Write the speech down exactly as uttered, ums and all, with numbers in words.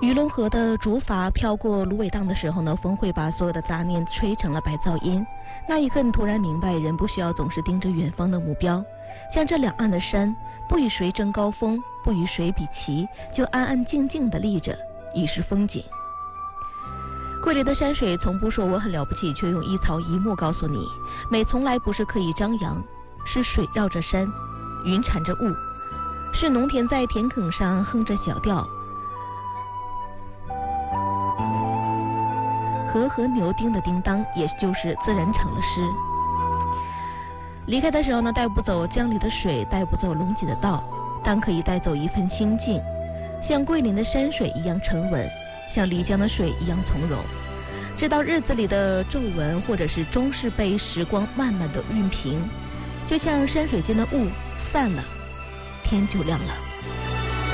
鱼龙河的竹筏飘过芦苇荡的时候呢，风会把所有的杂念吹成了白噪音。那一刻你突然明白，人不需要总是盯着远方的目标，像这两岸的山，不与谁争高峰，不与谁比齐，就安安静静地立着，已是风景。桂林的山水从不说我很了不起，却用一草一木告诉你，美从来不是刻意张扬，是水绕着山，云缠着雾，是农田在田埂上哼着小调，和和牛叮的叮当，也就是自然成了诗。离开的时候呢，带不走江里的水，带不走龙脊的道，但可以带走一份心境，像桂林的山水一样沉稳，像漓江的水一样从容。直到日子里的皱纹，或者是终是被时光慢慢的熨平，就像山水间的雾散了，天就亮了。